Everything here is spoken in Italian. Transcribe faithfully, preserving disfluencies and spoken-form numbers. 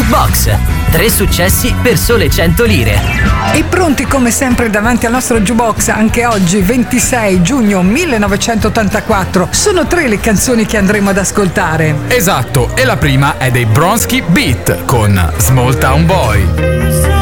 Jukebox. Tre successi per sole cento lire. E pronti come sempre davanti al nostro jukebox anche oggi, ventisei giugno millenovecentottantaquattro. Sono tre le canzoni che andremo ad ascoltare. Esatto, e la prima è dei Bronski Beat con Small Town Boy.